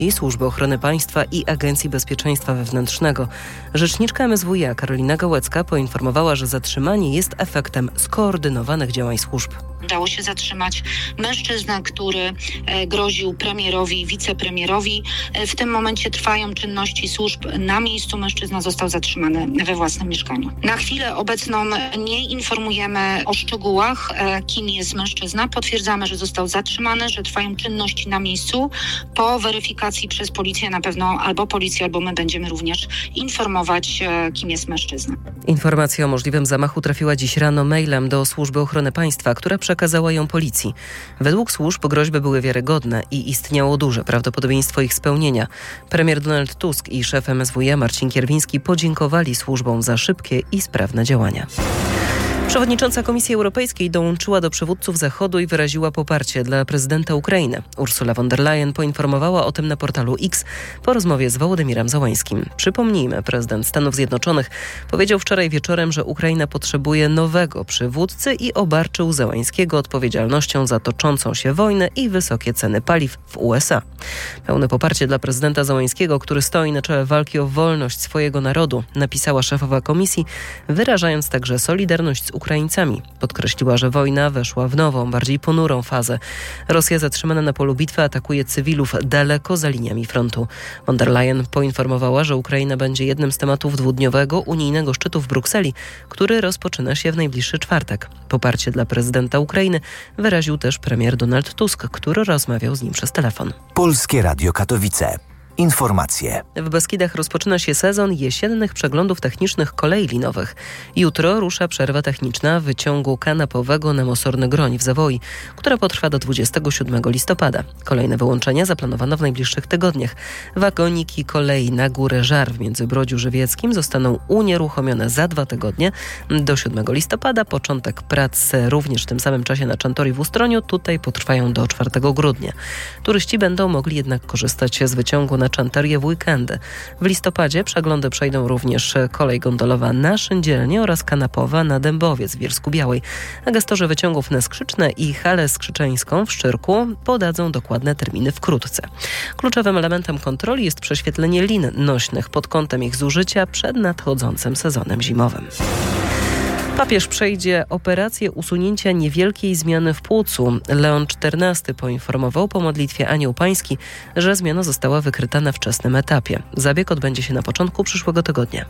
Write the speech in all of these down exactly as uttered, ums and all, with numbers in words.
i Służby Ochrony Państwa i Agencji Bezpieczeństwa Wewnętrznego. Rzeczniczka M S W iA Karolina Gałecka poinformowała, że zatrzymanie jest efektem skoordynowanych działań służb. Udało się zatrzymać mężczyznę, który groził premierowi, wicepremierowi. W tym momencie trwają czynności służb na miejscu. Mężczyzna został zatrzymany we własnym mieszkaniu. Na chwilę obecną nie informujemy o szczegółach, kim jest mężczyzna. Potwierdzamy, że został zatrzymany, że trwają czynności na miejscu. Po weryfikacji przez policję na pewno albo policja, albo my będziemy również informować, kim jest mężczyzna. Informacja o możliwym zamachu trafiła dziś rano mailem do Służby Ochrony Państwa, która przekazała ją policji. Według służb groźby były wiarygodne i istniało duże prawdopodobieństwo ich spełnienia. Premier Donald Tusk i szef M S W iA Marcin Kierwiński podziękowali służbom za szybkie i sprawne działania. Przewodnicząca Komisji Europejskiej dołączyła do przywódców Zachodu i wyraziła poparcie dla prezydenta Ukrainy. Ursula von der Leyen poinformowała o tym na portalu X po rozmowie z Wołodymirem Zełańskim. Przypomnijmy, prezydent Stanów Zjednoczonych powiedział wczoraj wieczorem, że Ukraina potrzebuje nowego przywódcy i obarczył Zełańskiego odpowiedzialnością za toczącą się wojnę i wysokie ceny paliw w U S A. Pełne poparcie dla prezydenta Zełańskiego, który stoi na czele walki o wolność swojego narodu, napisała szefowa komisji, wyrażając także solidarność z Ukraińcami. Podkreśliła, że wojna weszła w nową, bardziej ponurą fazę. Rosja zatrzymana na polu bitwy atakuje cywilów daleko za liniami frontu. Von der Leyen poinformowała, że Ukraina będzie jednym z tematów dwudniowego unijnego szczytu w Brukseli, który rozpoczyna się w najbliższy czwartek. Poparcie dla prezydenta Ukrainy wyraził też premier Donald Tusk, który rozmawiał z nim przez telefon. Polskie Radio Katowice. Informacje. W Beskidach rozpoczyna się sezon jesiennych przeglądów technicznych kolei linowych. Jutro rusza przerwa techniczna wyciągu kanapowego na Mosorny Groń w Zawoi, która potrwa do dwudziestego siódmego listopada. Kolejne wyłączenia zaplanowano w najbliższych tygodniach. Wagoniki kolei na Górę Żar w Międzybrodziu Żywieckim zostaną unieruchomione za dwa tygodnie do siódmego listopada. Początek prac również w tym samym czasie na Czantorii w Ustroniu. Tutaj potrwają do czwartego grudnia. Turyści będą mogli jednak korzystać z wyciągu na Czanterię w weekendy. W listopadzie przeglądy przejdą również kolej gondolowa na Szyndzielnię oraz kanapowa na Dębowiec w Bielsku-Białej. A gestorzy wyciągów na Skrzyczne i halę skrzyczeńską w Szczyrku podadzą dokładne terminy wkrótce. Kluczowym elementem kontroli jest prześwietlenie lin nośnych pod kątem ich zużycia przed nadchodzącym sezonem zimowym. Papież przejdzie operację usunięcia niewielkiej zmiany w płucu. Leon czternasty poinformował po modlitwie Anioł Pański, że zmiana została wykryta na wczesnym etapie. Zabieg odbędzie się na początku przyszłego tygodnia.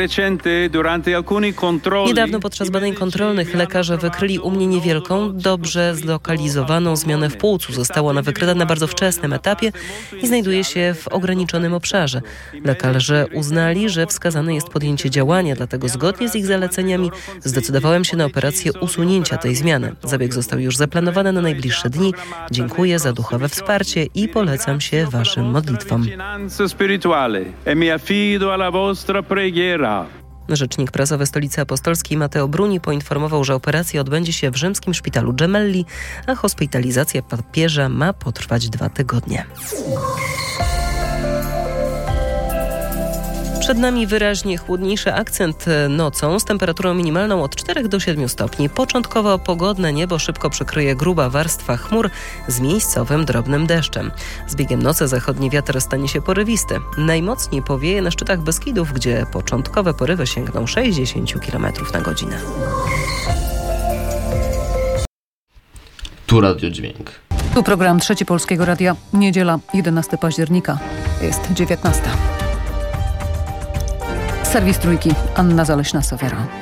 Niedawno podczas badań kontrolnych lekarze wykryli u mnie niewielką, dobrze zlokalizowaną zmianę w płucu. Została ona wykryta na bardzo wczesnym etapie i znajduje się w ograniczonym obszarze. Lekarze uznali, że wskazane jest podjęcie działania, dlatego zgodnie z ich zaleceniami zdecydowałem się na operację usunięcia tej zmiany. Zabieg został już zaplanowany na najbliższe dni. Dziękuję za duchowe wsparcie i polecam się waszym modlitwom. Rzecznik prasowy Stolicy Apostolskiej Mateo Bruni poinformował, że operacja odbędzie się w rzymskim szpitalu Gemelli, a hospitalizacja papieża ma potrwać dwa tygodnie. Przed nami wyraźnie chłodniejszy akcent nocą z temperaturą minimalną od czterech do siedmiu stopni. Początkowo pogodne niebo szybko przykryje gruba warstwa chmur z miejscowym drobnym deszczem. Z biegiem nocy zachodni wiatr stanie się porywisty. Najmocniej powieje na szczytach Beskidów, gdzie początkowe porywy sięgną sześćdziesiąt kilometrów na godzinę. Tu Radio Dźwięk. Tu program Trzeci Polskiego Radia. Niedziela, jedenastego października. Jest dziewiętnasta. Serwis Trójki. Anna Zaleśna-Sowera.